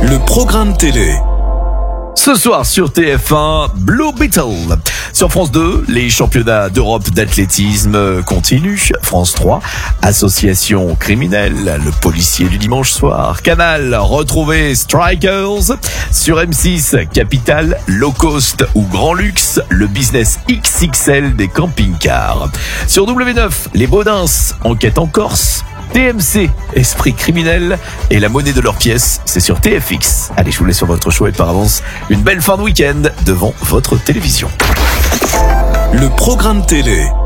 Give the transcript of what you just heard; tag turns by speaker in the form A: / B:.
A: Le programme télé.
B: Ce soir sur TF1, Blue Beetle. Sur France 2, les championnats d'Europe d'athlétisme continuent. France 3, association criminelle, le policier du dimanche soir. Canal, retrouvez Strikers. Sur M6, Capital, low cost ou grand luxe, le business XXL des camping-cars. Sur W9, les Baudins, enquête en Corse. TMC, esprit criminel et la monnaie de leurs pièces, c'est sur TFX. Allez, je vous laisse sur votre choix et par avance, une belle fin de week-end devant votre télévision.
A: Le programme télé.